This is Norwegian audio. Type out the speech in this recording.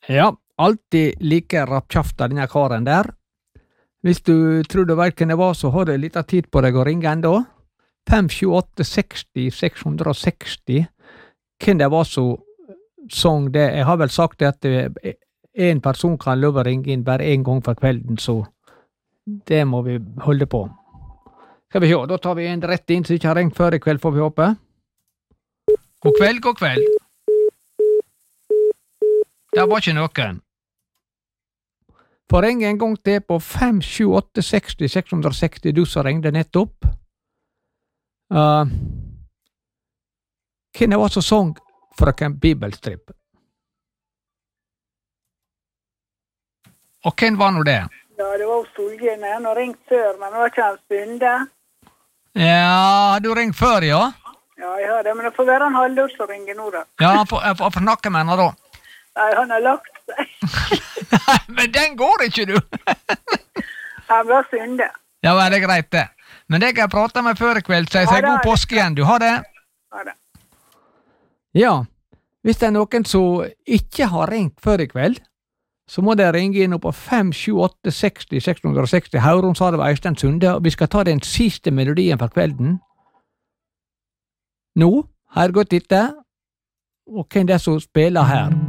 Ja, alltid like rappkjafta denne karen der. Hvis du tror du vet hvem det var, så har du litt tid på deg å ringe enda. 578 60 660. Hvem det var som sang det? Jeg har vel sagt at en person kan lov å ringe inn bare en gang for kvelden, så det må vi holde på. Skal vi se, da tar vi en rett inn som ikke har ringt før i kveld, får vi håpe. God kveld, god kveld. Det var ikke noen. Får ringe en gang til på 578 60 660, du som ringde nettopp. Hvem det var som sang fra en bibelstrip? Og hvem var nå det? Ja, det var Solgren. Han har ringt før, men det var ikke hans bunde. Ja, du ringt før, ja? Ja, jeg har det, men det får være en halvdår som ringer nå, da. Ja, jeg får snakke med henne da. Nei, han har lagt seg. Nei, men den går ikke, du! Han var synde. Ja, det er greit det. Men det kan jeg prate med før i kveld, så jeg sier god påske igjen. Du har det? Ha det. Ja, hvis det er noen som ikke har ringt før i kveld, så må de ringe inn på 578 60 660. Hauron sa det var Øystein Sunde, og vi skal ta den siste melodien for kvelden. Nå, her går det etter, og hvem det er som spiller her?